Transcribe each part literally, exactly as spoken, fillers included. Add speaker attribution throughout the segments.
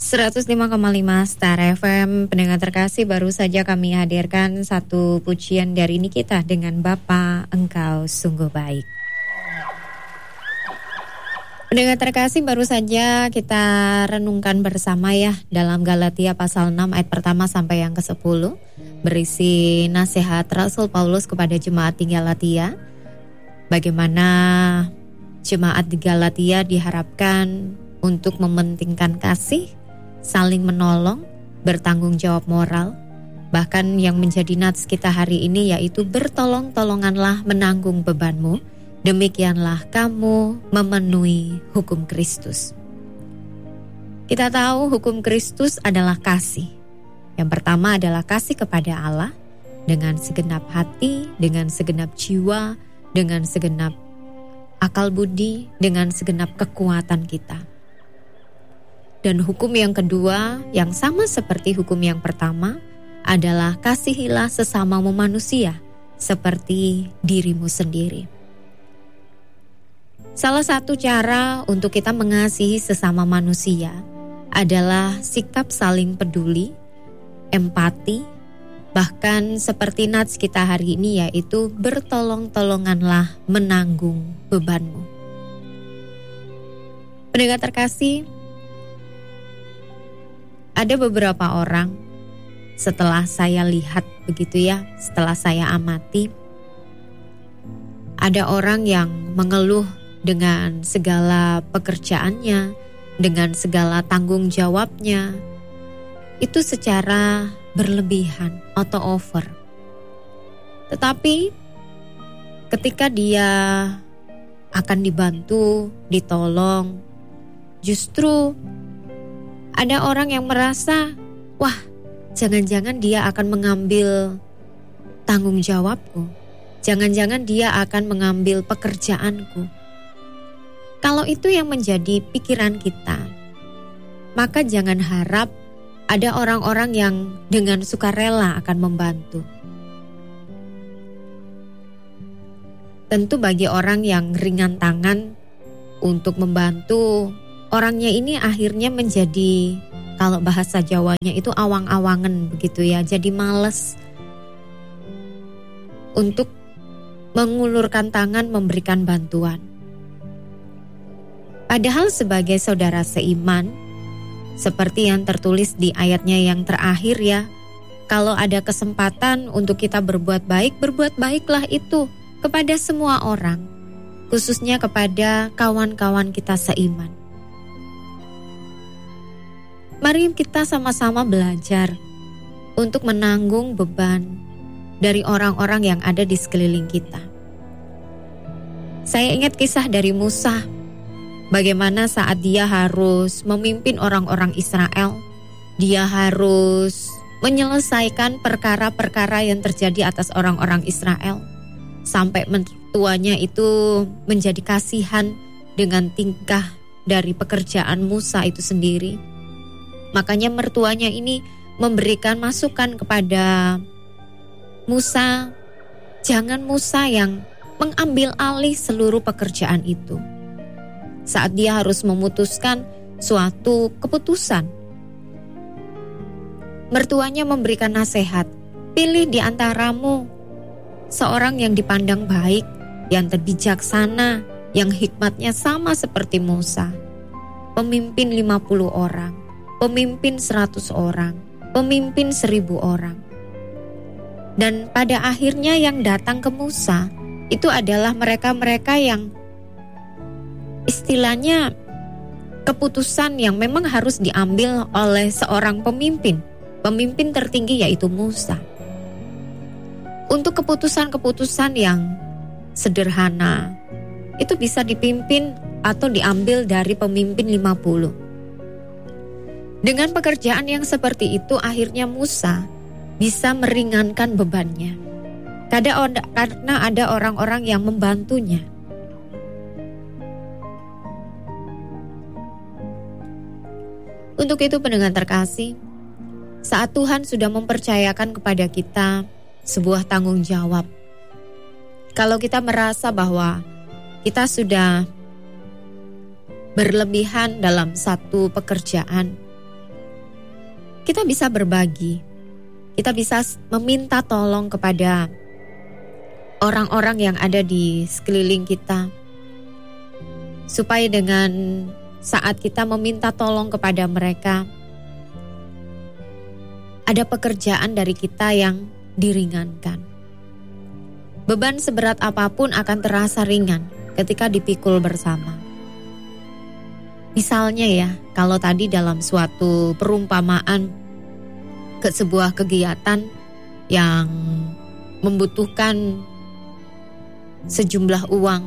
Speaker 1: seratus lima koma lima Star F M. Pendengar terkasih, baru saja kami hadirkan satu pujian dari Nikita dengan Bapa Engkau Sungguh Baik. Pendengar terkasih, baru saja kita renungkan bersama ya dalam Galatia pasal enam ayat pertama sampai yang kesepuluh, berisi nasihat Rasul Paulus kepada jemaat di Galatia. Bagaimana jemaat di Galatia diharapkan untuk mementingkan kasih, saling menolong, bertanggung jawab moral. Bahkan yang menjadi nats kita hari ini yaitu bertolong-tolonganlah menanggung bebanmu, demikianlah kamu memenuhi hukum Kristus. Kita tahu hukum Kristus adalah kasih. Yang pertama adalah kasih kepada Allah dengan segenap hati, dengan segenap jiwa, dengan segenap akal budi, dengan segenap kekuatan kita. Dan hukum yang kedua, yang sama seperti hukum yang pertama, adalah kasihilah sesamamu manusia seperti dirimu sendiri. Salah satu cara untuk kita mengasihi sesama manusia adalah sikap saling peduli, empati, bahkan seperti nats kita hari ini yaitu bertolong-tolonganlah menanggung bebanmu. Pendengar terkasih, ada beberapa orang setelah saya lihat begitu ya, setelah saya amati, ada orang yang mengeluh dengan segala pekerjaannya, dengan segala tanggung jawabnya, itu secara berlebihan atau over. Tetapi ketika dia akan dibantu, ditolong, justru ada orang yang merasa, wah, jangan-jangan dia akan mengambil tanggung jawabku. Jangan-jangan dia akan mengambil pekerjaanku. Kalau itu yang menjadi pikiran kita, maka jangan harap ada orang-orang yang dengan sukarela akan membantu. Tentu bagi orang yang ringan tangan untuk membantu, orangnya ini akhirnya menjadi, kalau bahasa Jawanya itu awang-awangan begitu ya, jadi males untuk mengulurkan tangan memberikan bantuan. Padahal sebagai saudara seiman, seperti yang tertulis di ayatnya yang terakhir ya, kalau ada kesempatan untuk kita berbuat baik, berbuat baiklah itu kepada semua orang, khususnya kepada kawan-kawan kita seiman. Mari kita sama-sama belajar untuk menanggung beban dari orang-orang yang ada di sekeliling kita. Saya ingat kisah dari Musa, bagaimana saat dia harus memimpin orang-orang Israel, dia harus menyelesaikan perkara-perkara yang terjadi atas orang-orang Israel. Sampai mertuanya itu menjadi kasihan dengan tingkah dari pekerjaan Musa itu sendiri. Makanya mertuanya ini memberikan masukan kepada Musa, jangan Musa yang mengambil alih seluruh pekerjaan itu. Saat dia harus memutuskan suatu keputusan, mertuanya memberikan nasihat, pilih di antaramu seorang yang dipandang baik, yang terbijaksana, yang hikmatnya sama seperti Musa. Pemimpin lima puluh orang, pemimpin seratus orang, pemimpin seribu orang. Dan pada akhirnya yang datang ke Musa itu adalah mereka-mereka yang istilahnya keputusan yang memang harus diambil oleh seorang pemimpin, pemimpin tertinggi yaitu Musa. Untuk keputusan-keputusan yang sederhana, itu bisa dipimpin atau diambil dari pemimpin lima puluh. Dengan pekerjaan yang seperti itu, akhirnya Musa bisa meringankan bebannya. Karena ada orang-orang yang membantunya. Untuk itu pendengar terkasih, saat Tuhan sudah mempercayakan kepada kita sebuah tanggung jawab, kalau kita merasa bahwa kita sudah berlebihan dalam satu pekerjaan, kita bisa berbagi. Kita bisa meminta tolong kepada orang-orang yang ada di sekeliling kita. Supaya dengan saat kita meminta tolong kepada mereka, ada pekerjaan dari kita yang diringankan. Beban seberat apapun akan terasa ringan ketika dipikul bersama. Misalnya ya, kalau tadi dalam suatu perumpamaan ke sebuah kegiatan yang membutuhkan sejumlah uang,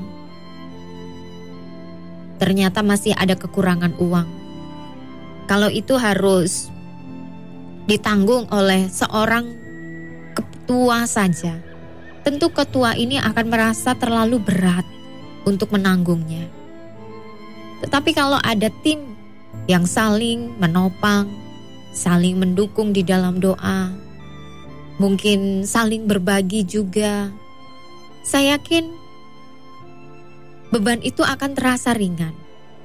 Speaker 1: ternyata masih ada kekurangan uang. Kalau itu harus ditanggung oleh seorang ketua saja, tentu ketua ini akan merasa terlalu berat untuk menanggungnya. Tetapi kalau ada tim yang saling menopang, saling mendukung di dalam doa, mungkin saling berbagi juga, saya yakin beban itu akan terasa ringan.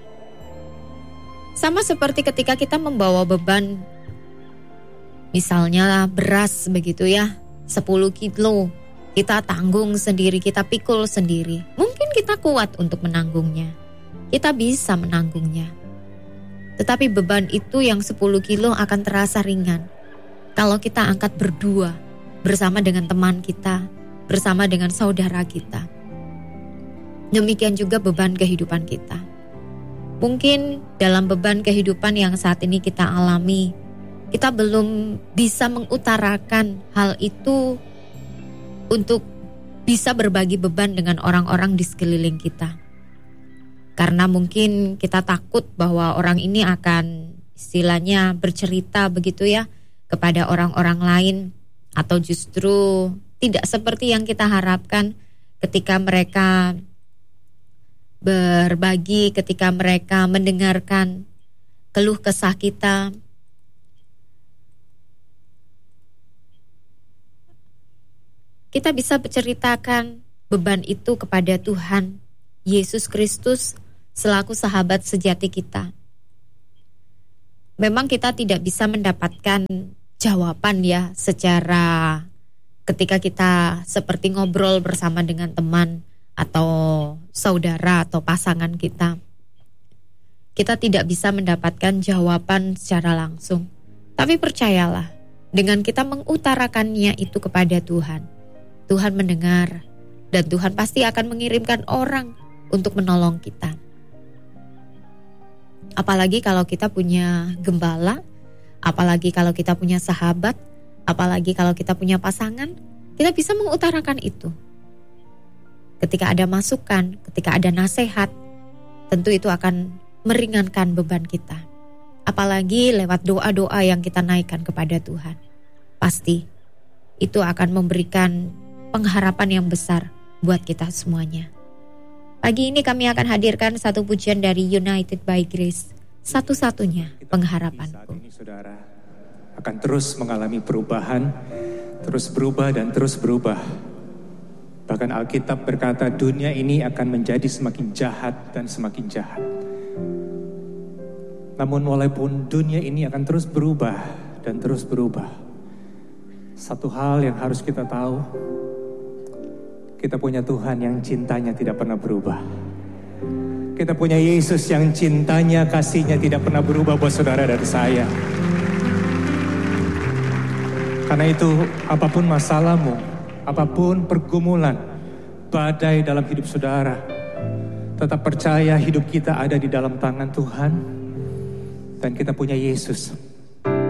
Speaker 1: Sama seperti ketika kita membawa beban, misalnya beras begitu ya, sepuluh kilo, kita tanggung sendiri, kita pikul sendiri. Mungkin kita kuat untuk menanggungnya, kita bisa menanggungnya. Tetapi beban itu yang sepuluh kilo akan terasa ringan kalau kita angkat berdua, bersama dengan teman kita, bersama dengan saudara kita. Demikian juga beban kehidupan kita. Mungkin dalam beban kehidupan yang saat ini kita alami, kita belum bisa mengutarakan hal itu untuk bisa berbagi beban dengan orang-orang di sekeliling kita. Karena mungkin kita takut bahwa orang ini akan istilahnya bercerita begitu ya kepada orang-orang lain, atau justru tidak seperti yang kita harapkan ketika mereka berbagi, ketika mereka mendengarkan keluh kesah kita. Kita bisa berceritakan beban itu kepada Tuhan Yesus Kristus selaku sahabat sejati kita. Memang kita tidak bisa mendapatkan jawaban ya secara ketika kita seperti ngobrol bersama dengan teman atau saudara atau pasangan kita. Kita tidak bisa mendapatkan jawaban secara langsung. Tapi percayalah, dengan kita mengutarakannya itu kepada Tuhan, Tuhan mendengar dan Tuhan pasti akan mengirimkan orang untuk menolong kita. Apalagi kalau kita punya gembala, apalagi kalau kita punya sahabat, apalagi kalau kita punya pasangan, kita bisa mengutarakan itu. Ketika ada masukan, ketika ada nasihat, tentu itu akan meringankan beban kita. Apalagi lewat doa-doa yang kita naikkan kepada Tuhan. Pasti itu akan memberikan pengharapan yang besar buat kita semuanya. Pagi ini kami akan hadirkan satu pujian dari United by Grace, satu-satunya pengharapanku.
Speaker 2: Saat ini saudara akan terus mengalami perubahan, terus berubah dan terus berubah. Bahkan Alkitab berkata dunia ini akan menjadi semakin jahat dan semakin jahat. Namun walaupun dunia ini akan terus berubah dan terus berubah, satu hal yang harus kita tahu, kita punya Tuhan yang cintanya tidak pernah berubah. Kita punya Yesus yang cintanya, kasihnya tidak pernah berubah buat saudara dan saya. Karena itu apapun masalahmu, apapun pergumulan, badai dalam hidup saudara, tetap percaya hidup kita ada di dalam tangan Tuhan. Dan kita punya Yesus